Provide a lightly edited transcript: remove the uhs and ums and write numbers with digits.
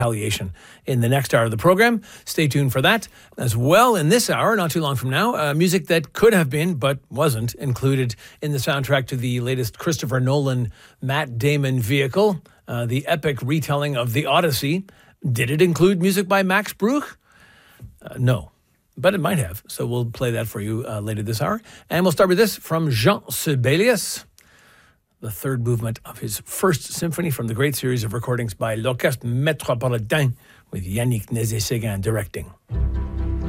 Retaliation in the next hour of the program. Stay tuned for that. As well, in this hour, not too long from now, music that could have been, but wasn't, included in the soundtrack to the latest Christopher Nolan, Matt Damon vehicle, the epic retelling of The Odyssey. Did it include music by Max Bruch? No, but it might have. So we'll play that for you later this hour. And we'll start with this from Jean Sibelius, the third movement of his first symphony from the great series of recordings by l'Orchestre Métropolitain with Yannick Nézet-Séguin directing.